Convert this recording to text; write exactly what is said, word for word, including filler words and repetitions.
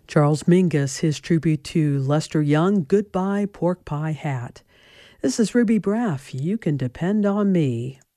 Charles Mingus, his tribute to Lester Young, Goodbye Pork Pie Hat. This is Ruby Braff. You can depend on me.